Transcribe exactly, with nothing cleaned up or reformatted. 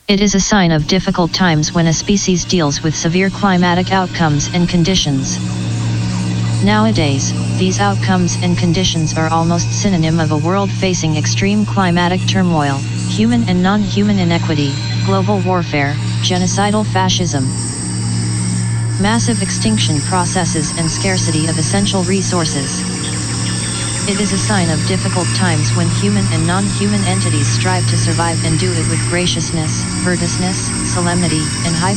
It is a sign of difficult times when a species deals with severe climatic outcomes and conditions. Nowadays, these outcomes and conditions are almost synonym of a world facing extreme climatic turmoil, human and non-human inequity, global warfare, genocidal fascism, massive extinction processes and scarcity of essential resources. It is a sign of difficult times when human and non-human entities strive to survive and do it with graciousness, virtuousness, solemnity, and high